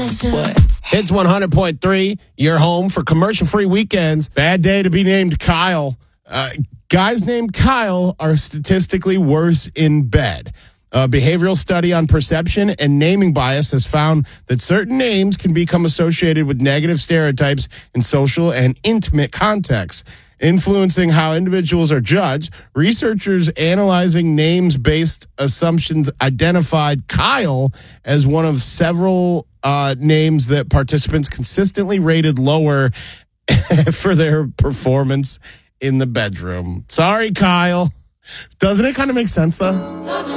Hits 100.3, your home for commercial-free weekends. Bad day to be named Kyle. Guys named Kyle are statistically worse in bed. A behavioral study on perception and naming bias has found that certain names can become associated with negative stereotypes in social and intimate contexts, influencing how individuals are judged. Researchers analyzing names-based assumptions identified Kyle as one of several names that participants consistently rated lower for their performance in the bedroom. Sorry, Kyle. Doesn't it kind of make sense, though?